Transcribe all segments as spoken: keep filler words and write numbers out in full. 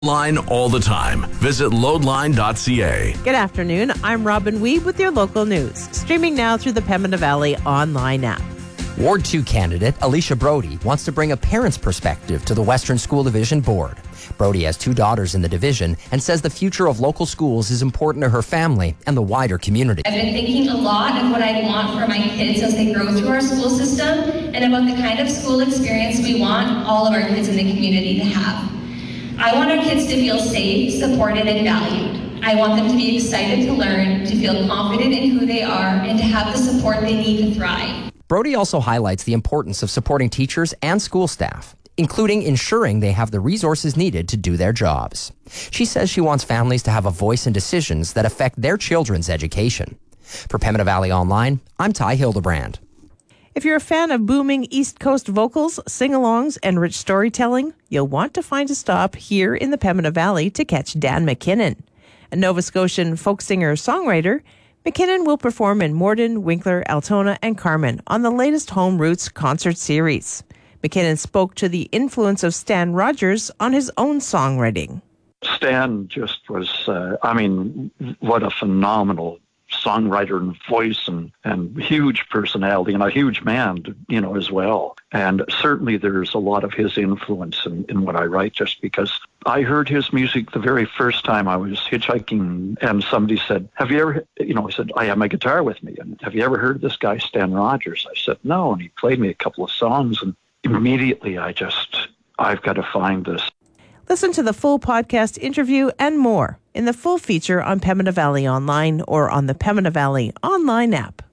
Line all the time. Visit loadline dot c a. Good afternoon. I'm Robin Weeb with your local news. Streaming now through the Pembina Valley online app. Ward two candidate Alicia Brody wants to bring a parent's perspective to the Western School Division Board. Brody has two daughters in the division and says the future of local schools is important to her family and the wider community. I've been thinking a lot of what I want for my kids as they grow through our school system and about the kind of school experience we want all of our kids in the community to have. I want our kids to feel safe, supported, and valued. I want them to be excited to learn, to feel confident in who they are, and to have the support they need to thrive. Brody also highlights the importance of supporting teachers and school staff, including ensuring they have the resources needed to do their jobs. She says she wants families to have a voice in decisions that affect their children's education. For Pembina Valley Online, I'm Ty Hildebrand. If you're a fan of booming East Coast vocals, sing-alongs, and rich storytelling, you'll want to find a stop here in the Pembina Valley to catch Dan McKinnon. A Nova Scotian folk singer-songwriter, McKinnon will perform in Morden, Winkler, Altona, and Carman on the latest Home Roots concert series. McKinnon spoke to the influence of Stan Rogers on his own songwriting. Stan just was, uh, I mean, what a phenomenal songwriter and voice and, and huge personality and a huge man, you know, as well. And certainly there's a lot of his influence in, in what I write, just because I heard his music the very first time I was hitchhiking and somebody said, have you ever, you know, I said, I have my guitar with me. And have you ever heard of this guy, Stan Rogers? I said, no. And he played me a couple of songs and immediately I just, I've got to find this. Listen to the full podcast interview and more in the full feature on Pembina Valley Online or on the Pembina Valley Online app.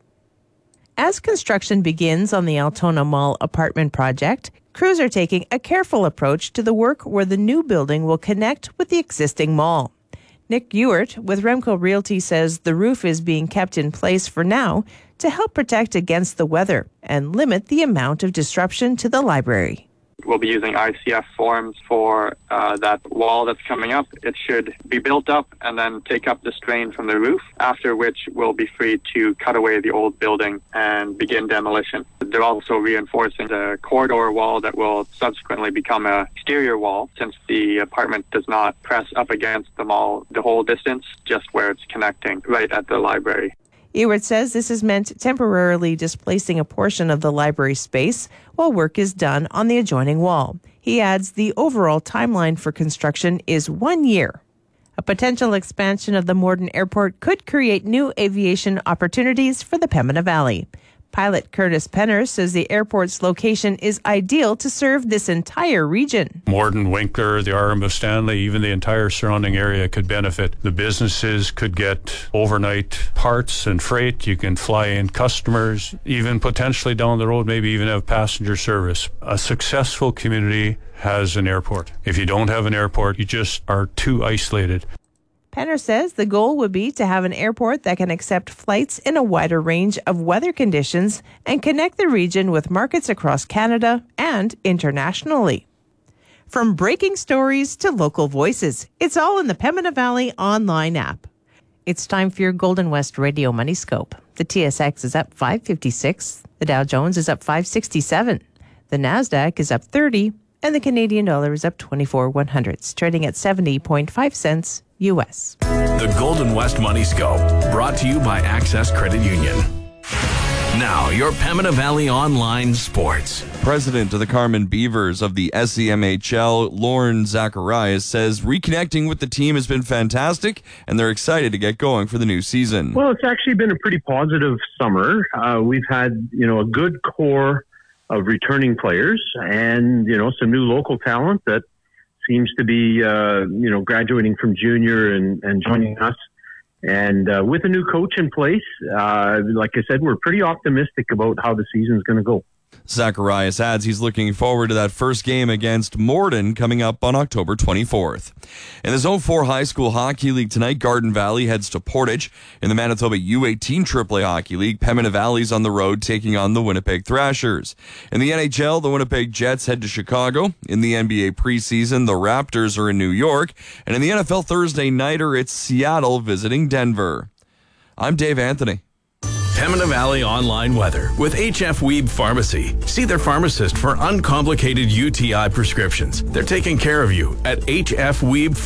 As construction begins on the Altona Mall apartment project, crews are taking a careful approach to the work where the new building will connect with the existing mall. Nick Ewart with Remco Realty says the roof is being kept in place for now to help protect against the weather and limit the amount of disruption to the library. We'll be using I C F forms for uh, that wall that's coming up. It should be built up and then take up the strain from the roof, after which we'll be free to cut away the old building and begin demolition. They're also reinforcing the corridor wall that will subsequently become a exterior wall, since the apartment does not press up against the mall the whole distance, just where it's connecting right at the library. Ewart says this is meant temporarily displacing a portion of the library space while work is done on the adjoining wall. He adds the overall timeline for construction is one year. A potential expansion of the Morden Airport could create new aviation opportunities for the Pembina Valley. Pilot Curtis Penner says the airport's location is ideal to serve this entire region. Morden, Winkler, the R M of Stanley, even the entire surrounding area could benefit. The businesses could get overnight parts and freight. You can fly in customers, even potentially down the road, maybe even have passenger service. A successful community has an airport. If you don't have an airport, you just are too isolated. Penner says the goal would be to have an airport that can accept flights in a wider range of weather conditions and connect the region with markets across Canada and internationally. From breaking stories to local voices, it's all in the Pembina Valley Online app. It's time for your Golden West Radio Money Scope. The T S X is up five fifty-six, the Dow Jones is up five sixty-seven, the NASDAQ is up thirty, and the Canadian dollar is up twenty-four one hundredths, trading at seventy point five cents U S. The Golden West Money Scope, brought to you by Access Credit Union. Now, your Pembina Valley Online Sports. President of the Carman Beavers of the S E M H L, Lauren Zacharias, says reconnecting with the team has been fantastic and they're excited to get going for the new season. Well, it's actually been a pretty positive summer. Uh, we've had, you know, a good core of returning players and, you know, some new local talent that seems to be, uh, you know, graduating from junior and, and joining us. And uh, with a new coach in place, uh, like I said, we're pretty optimistic about how the season's going to go. Zacharias adds he's looking forward to that first game against Morden coming up on October twenty-fourth. In the Zone four High School Hockey League tonight, Garden Valley heads to Portage. In the Manitoba U eighteen Triple A Hockey League, Pembina Valley's on the road taking on the Winnipeg Thrashers. In the N H L, the Winnipeg Jets head to Chicago. In the N B A preseason, the Raptors are in New York. And in the N F L Thursday nighter, it's Seattle visiting Denver. I'm Dave Anthony. Pembina Valley Online Weather with H F Weeb Pharmacy. See their pharmacist for uncomplicated U T I prescriptions. They're taking care of you at H F Weeb